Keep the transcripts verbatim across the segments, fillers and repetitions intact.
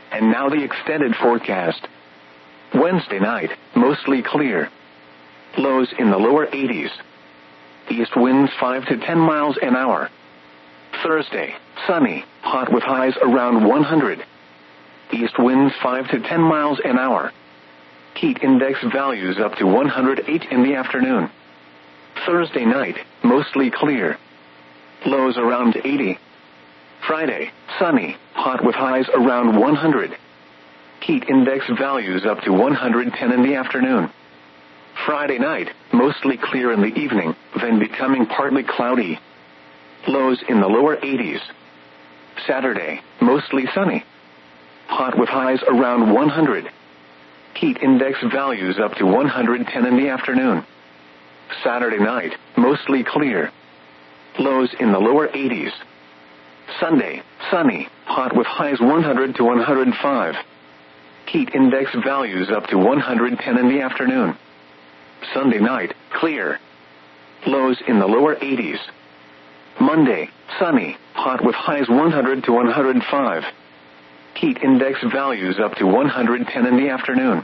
And now the extended forecast. Wednesday night, mostly clear. Lows in the lower eighties. East winds five to ten miles an hour. Thursday, sunny, hot with highs around one hundred. East winds five to ten miles an hour. Heat index values up to one hundred eight in the afternoon. Thursday night, mostly clear. Lows around eighty. Friday, sunny, hot with highs around one hundred. Heat index values up to one hundred ten in the afternoon. Friday night, mostly clear in the evening, then becoming partly cloudy. Lows in the lower eighties. Saturday, mostly sunny. Hot with highs around one hundred. Heat index values up to one hundred ten in the afternoon. Saturday night, mostly clear. Lows in the lower eighties. Sunday, sunny, hot with highs one hundred to one hundred five. Heat index values up to one hundred ten in the afternoon. Sunday night, clear. Lows in the lower eighties. Monday, sunny, hot with highs one hundred to one hundred five. Heat index values up to one hundred ten in the afternoon.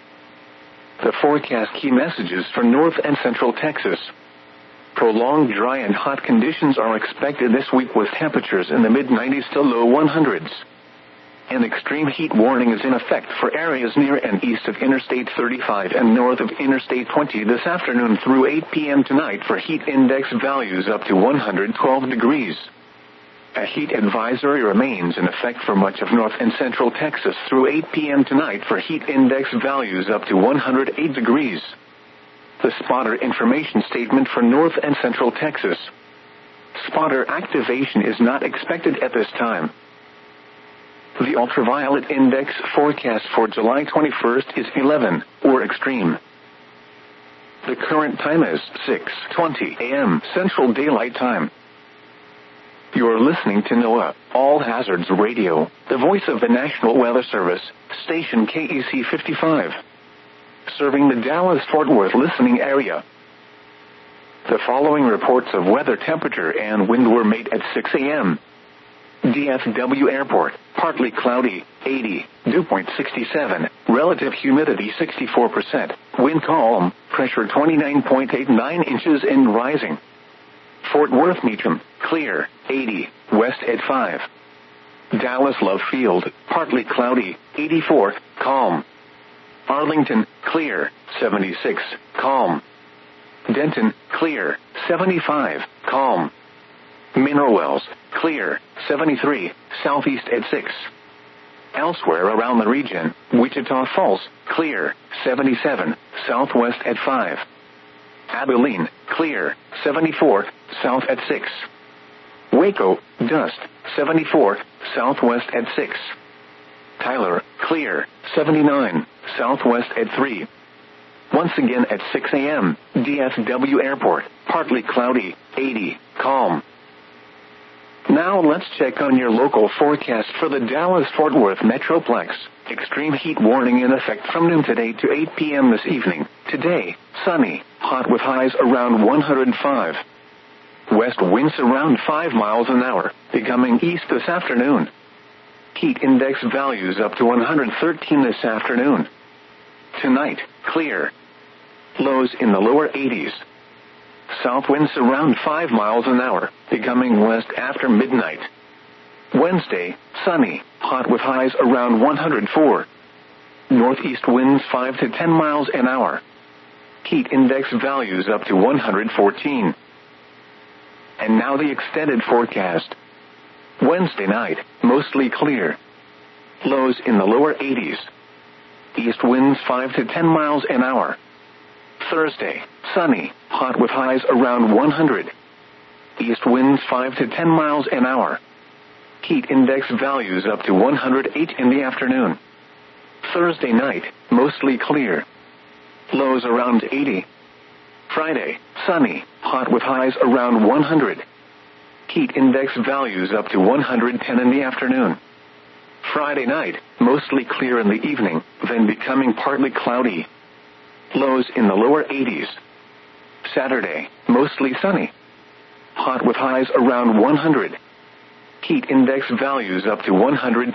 The forecast key messages for North and Central Texas. Prolonged dry and hot conditions are expected this week with temperatures in the mid nineties to low one hundreds. An extreme heat warning is in effect for areas near and east of Interstate thirty-five and north of Interstate twenty this afternoon through eight p.m. tonight for heat index values up to one hundred twelve degrees. A heat advisory remains in effect for much of North and Central Texas through eight p.m. tonight for heat index values up to one hundred eight degrees. The spotter information statement for North and Central Texas. Spotter activation is not expected at this time. The ultraviolet index forecast for July twenty-first is eleven, or extreme. The current time is six twenty a.m. Central Daylight Time. You're listening to NOAA, All Hazards Radio, the voice of the National Weather Service, station K E C fifty-five. Serving the Dallas-Fort Worth listening area. The following reports of weather temperature and wind were made at six a.m. D F W Airport, partly cloudy, eighty, dew point sixty-seven, relative humidity sixty-four percent, wind calm, pressure twenty-nine point eight nine inches and rising. Fort Worth Meacham, clear, eighty, west at five. Dallas Love Field, partly cloudy, eighty-four, calm. Arlington, clear, seventy-six, calm. Denton, clear, seventy-five, calm. Mineral Wells, clear, seventy-three, southeast at six. Elsewhere around the region, Wichita Falls, clear, seventy-seven, southwest at five. Abilene, clear, seventy-four, south at six. Waco, dust, seventy-four, southwest at six. Tyler, clear, seventy-nine, southwest at three. Once again at six a.m., D F W Airport, partly cloudy, eighty, calm. Now let's check on your local forecast for the Dallas-Fort Worth Metroplex. Extreme heat warning in effect from noon today to eight p.m. this evening. Today, sunny, hot with highs around one hundred five. West winds around five miles an hour, becoming east this afternoon. Heat index values up to one hundred thirteen this afternoon. Tonight, clear. Lows in the lower eighties. South winds around five miles an hour, becoming west after midnight. Wednesday, sunny, hot with highs around one hundred four. Northeast winds five to ten miles an hour. Heat index values up to one hundred fourteen. And now the extended forecast. Wednesday night, mostly clear. Lows in the lower eighties. East winds five to ten miles an hour. Thursday, sunny, hot with highs around one hundred. East winds five to ten miles an hour. Heat index values up to one hundred eight in the afternoon. Thursday night, mostly clear. Lows around eighty. Friday, sunny, hot with highs around one hundred. Heat index values up to one hundred ten in the afternoon. Friday night, mostly clear in the evening, then becoming partly cloudy. Lows in the lower eighties. Saturday, mostly sunny. Hot with highs around one hundred. Heat index values up to one hundred